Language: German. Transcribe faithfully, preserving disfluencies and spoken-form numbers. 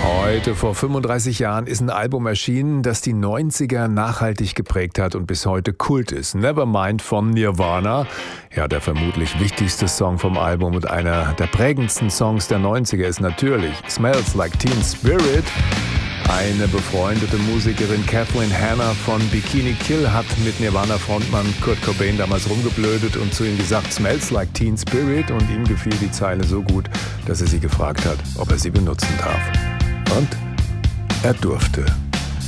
Heute, vor fünfunddreißig Jahren, ist ein Album erschienen, das die neunziger nachhaltig geprägt hat und bis heute Kult ist. Nevermind von Nirvana. Ja, der vermutlich wichtigste Song vom Album und einer der prägendsten Songs der neunziger ist natürlich Smells Like Teen Spirit. Eine befreundete Musikerin, Kathleen Hanna von Bikini Kill, hat mit Nirvana-Frontmann Kurt Cobain damals rumgeblödet und zu ihm gesagt, Smells Like Teen Spirit, und ihm gefiel die Zeile so gut, dass er sie gefragt hat, ob er sie benutzen darf. Und er durfte.